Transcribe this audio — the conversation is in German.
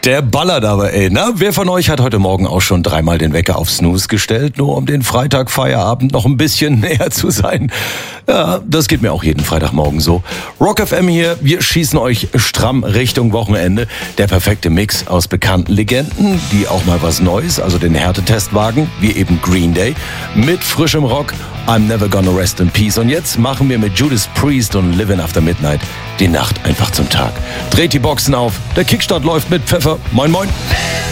Der ballert aber, ey. Na, wer von euch hat heute Morgen auch schon dreimal den Wecker auf Snooze gestellt, nur um den Freitag-Feierabend noch ein bisschen näher zu sein? Ja, das geht mir auch jeden Freitagmorgen so. Rock FM hier, wir schießen euch stramm Richtung Wochenende. Der perfekte Mix aus bekannten Legenden, die auch mal was Neues, also den Härtetest wagen, wie eben Green Day, mit frischem Rock, I'm Never Gonna Rest in Peace. Und jetzt machen wir mit Judas Priest und Living After Midnight die Nacht einfach zum Tag. Dreht die Boxen auf, der Kickstart läuft mit Pfeffer. Moin, moin.